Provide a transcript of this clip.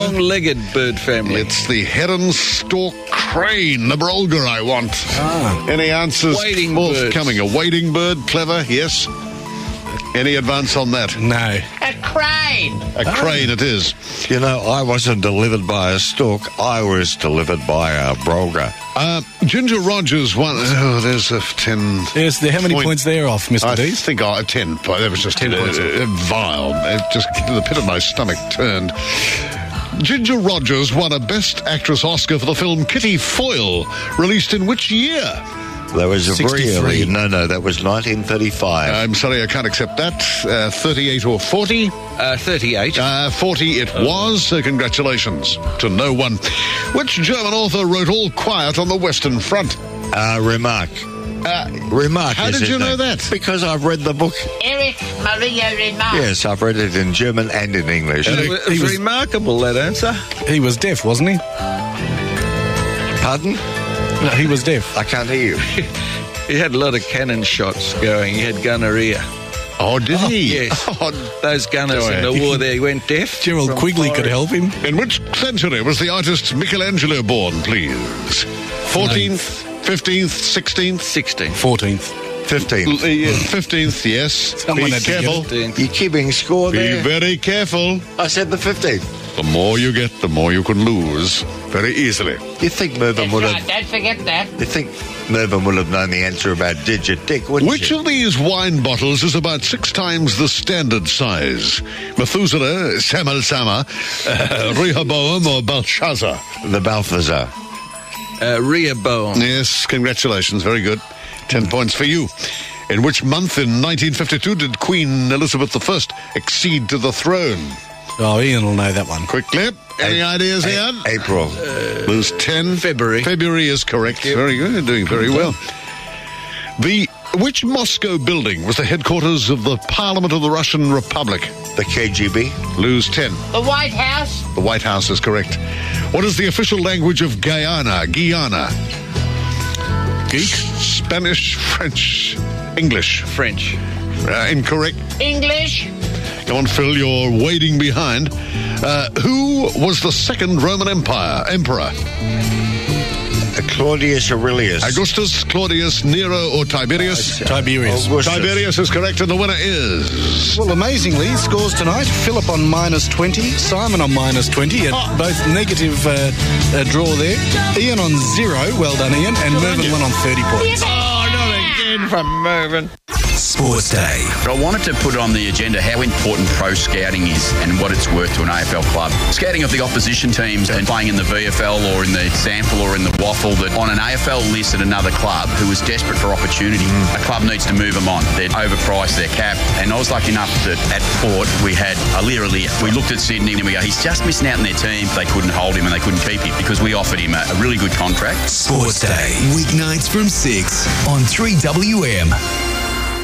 Long-legged bird family. It's the heron stalk crane, the brolga I want. Any answers Wading forthcoming? birds. A wading bird, clever, yes. Any advance on that? No. A crane. A crane it is. You know, I wasn't delivered by a stork. I was delivered by a brolga. Ginger Rogers won. Oh, there's a 10. Yes, how many points there off, Mr. I Dees? think 10. That was just 10 points. vile. It just, the pit of my stomach turned. Ginger Rogers won a Best Actress Oscar for the film Kitty Foyle, released in which year? That was a 63. very early. No, that was 1935. I'm sorry, I can't accept that. 38 or 40? 38. 40 it was. Congratulations to no one. Which German author wrote All Quiet on the Western Front? Remark. Remark. How is did his you know name. that? Because I've read the book. Erich Maria Remarque. Yes, I've read it in German and in English. It was remarkable, that answer. He was deaf, wasn't he? Pardon? No, he was deaf. I can't hear you. He had a lot of cannon shots going. He had gonorrhea. Oh, did he? Yes. Oh, Those gunners in the war there went deaf. Gerald From Quigley fire. could help him. in which century was the artist Michelangelo born, please? 14th, 15th, 16th? 16. 14th. 15. 15th, yes. Someone Be had to get careful. 15. You keeping score Be there? very careful. I said the 15th. The more you get, the more you can lose very easily. You think Mervyn That's would right, have... don't forget that. You think Mervyn would have known the answer about Digit Dick, wouldn't Which you? of these wine bottles is about 6 times the standard size? Methuselah, Samuel Sama, Rehoboam, or Belshazzar? The Balthazar. Rehoboam. Yes, congratulations. Very good. 10 points for you. In which month in 1952 did Queen Elizabeth I accede to the throne? Oh, Ian will know that one. Quickly. Any ideas, Ian? April. Lose 10. February. February is correct. Very good. You're doing very well. Which Moscow building was the headquarters of the Parliament of the Russian Republic? The KGB. Lose 10. The White House. The White House is correct. What is the official language of Guyana? Geek? Spanish, French, English. French. Incorrect. English. Come on, Phil, you're wading behind. Who was the second Roman emperor? Claudius Aurelius. Augustus, Claudius, Nero, or Tiberius? Tiberius. Augustus. Tiberius is correct, and the winner is... Well, amazingly, scores tonight. Philip on -20, Simon on -20, and both negative draw there. Ian on 0, well done, Ian, and Mervyn won on 30 points. Oh, not again from Mervyn. Sports Day. I wanted to put on the agenda how important pro scouting is and what it's worth to an AFL club. Scouting of the opposition teams and playing in the VFL or in the Sample or in the Waffle, that on an AFL list at another club who is desperate for opportunity, a club needs to move them on. They're overpriced, they're capped. And I was lucky enough that at Port we had Aliir. We looked at Sydney and we go, he's just missing out in their team. They couldn't hold him and they couldn't keep him because we offered him a really good contract. Sports Day. Weeknights from 6 on 3WM.